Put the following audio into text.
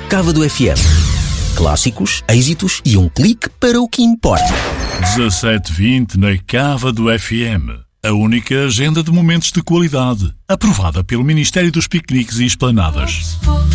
Cava do FM. Clássicos, êxitos e um clique para o que importa. 17:20 na Cava do FM. A única agenda de momentos de qualidade, aprovada pelo Ministério dos Piqueniques e Esplanadas.